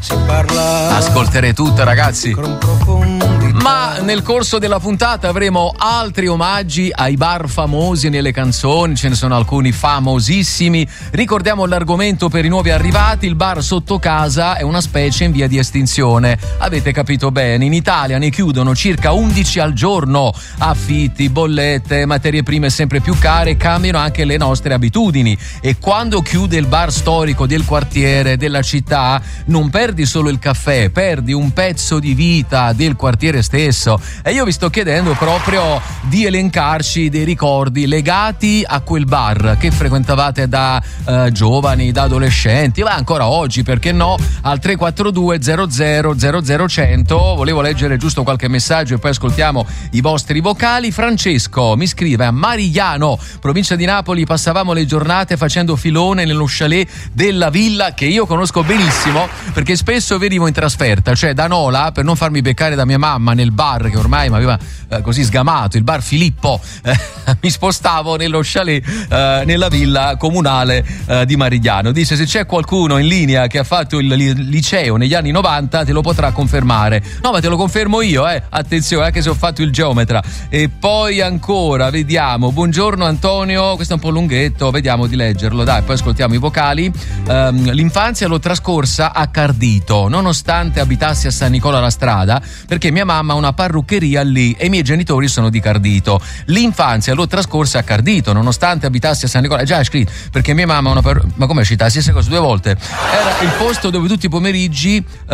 Ascolterei tutto, ragazzi. Ma nel corso della puntata avremo altri omaggi ai bar famosi nelle canzoni, ce ne sono alcuni famosissimi. Ricordiamo l'argomento per i nuovi arrivati: il bar sotto casa è una specie in via di estinzione. Avete capito bene, in Italia ne chiudono circa 11 al giorno. Affitti, bollette, materie prime sempre più care, cambiano anche le nostre abitudini. E quando chiude il bar storico del quartiere, della città, non perdi solo il caffè, perdi un pezzo di vita del quartiere stesso. E io vi sto chiedendo proprio di elencarci dei ricordi legati a quel bar che frequentavate da giovani, da adolescenti, ma ancora oggi, perché no, al 342 00 100. Volevo leggere giusto qualche messaggio e poi ascoltiamo i vostri vocali. Francesco mi scrive: a Marigliano, provincia di Napoli, passavamo le giornate facendo filone nello chalet della villa, che io conosco benissimo perché spesso venivo in trasferta, cioè da Nola, per non farmi beccare da mia mamma nel bar che ormai mi aveva così sgamato, il bar Filippo, mi spostavo nello chalet nella villa comunale di Marigliano. Dice: se c'è qualcuno in linea che ha fatto il liceo negli anni 90 te lo potrà confermare. No, ma te lo confermo io, attenzione, anche se ho fatto il geometra. E poi ancora, vediamo, buongiorno Antonio, questo è un po' lunghetto, vediamo di leggerlo, dai, poi ascoltiamo i vocali. L'infanzia l'ho trascorsa a Cardito, nonostante abitassi a San Nicola la Strada, perché mia mamma ha una parruccheria lì e i miei genitori sono di Cardito. L'infanzia l'ho trascorsa a Cardito, nonostante abitassi a San Nicola, già è scritto, perché mia mamma ha una parruccheria. Ma come città? Stessa cosa due volte. Era il posto dove tutti i pomeriggi